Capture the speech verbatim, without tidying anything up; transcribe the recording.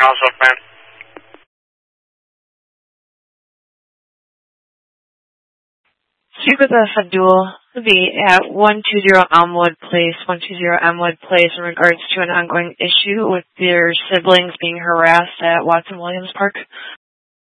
South Bend. Speak with us, Abdul. Will be at one two zero Elmwood Place, one two zero Elmwood Place in regards to an ongoing issue with their siblings being harassed at Watson Williams Park.